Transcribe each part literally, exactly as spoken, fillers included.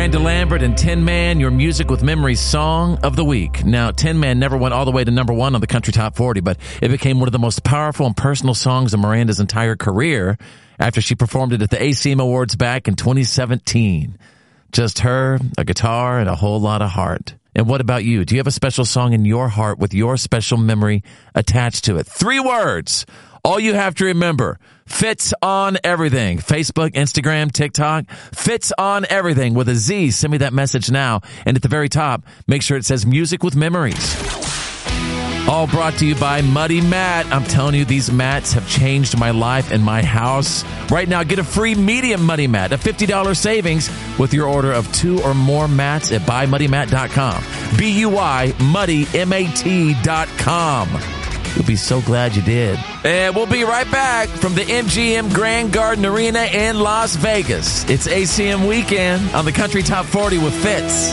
Miranda Lambert and Tin Man, your Music with Memories song of the week. Now, Tin Man never went all the way to number one on the Country Top forty, but it became one of the most powerful and personal songs of Miranda's entire career after she performed it at the A C M Awards back in twenty seventeen. Just her, a guitar, and a whole lot of heart. And what about you? Do you have a special song in your heart with your special memory attached to it? Three words. All you have to remember, Fitz on everything. Facebook, Instagram, TikTok. Fitz on everything with a Z. Send me that message now. And at the very top, make sure it says Music with Memories. All brought to you by Muddy Mat. I'm telling you, these mats have changed my life and my house. Right now, get a free medium Muddy Mat, a fifty dollars savings with your order of two or more mats at buy muddy mat dot com. B U Y, muddy, M A T dot com. You'll be so glad you did. And we'll be right back from the M G M Grand Garden Arena in Las Vegas. It's A C M Weekend on the Country Top forty with Fitz.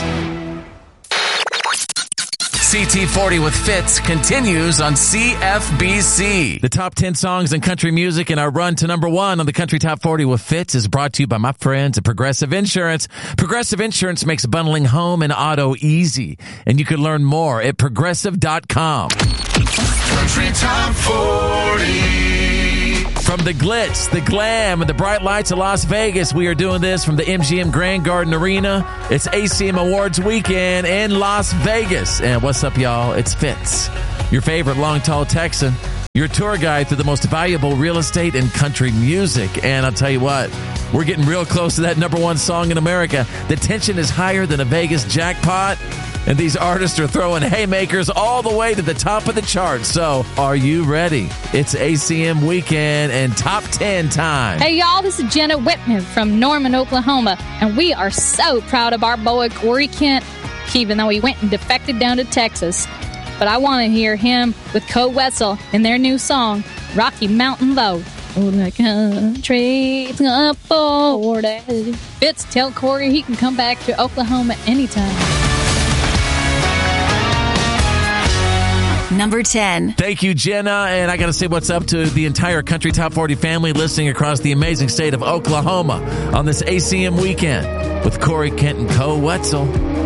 C T forty with Fitz continues on C F B C. The top ten songs in country music and our run to number one on the Country Top forty with Fitz is brought to you by my friends at Progressive Insurance. Progressive Insurance makes bundling home and auto easy. And you can learn more at progressive dot com. Country Top forty. From the glitz, the glam, and the bright lights of Las Vegas, we are doing this from the M G M Grand Garden Arena. It's A C M Awards weekend in Las Vegas. And what's up, y'all? It's Fitz, your favorite long, tall Texan, your tour guide through the most valuable real estate and country music. And I'll tell you what, we're getting real close to that number one song in America. The tension is higher than a Vegas jackpot. And these artists are throwing haymakers all the way to the top of the charts. So, are you ready? It's A C M Weekend and Top ten time. Hey, y'all, this is Jenna Whitman from Norman, Oklahoma. And we are so proud of our boy, Corey Kent, even though he went and defected down to Texas. But I want to hear him with Co Wetzel in their new song, Rocky Mountain Low. Oh, the country's up forty. Fitz, tell Corey he can come back to Oklahoma anytime. Number ten. Thank you, Jenna. And I got to say what's up to the entire Country Top forty family listening across the amazing state of Oklahoma on this A C M weekend with Corey Kent and Co Wetzel.